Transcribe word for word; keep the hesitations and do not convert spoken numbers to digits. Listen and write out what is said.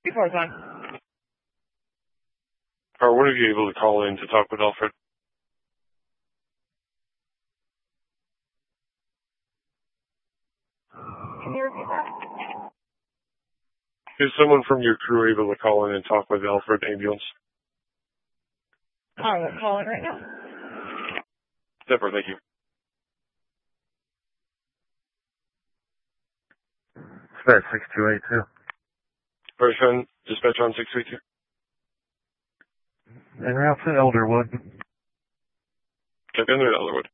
Before it's on. Or what are you able to call in to talk with Alfred? Can you repeat that? Is someone from your crew able to call in and talk with Alfred Ambulance? I'm calling right now. Zipper, thank you. Dispatch six two eight two. Person, dispatch on six three two. En route to Elderwood. Check in with Elderwood.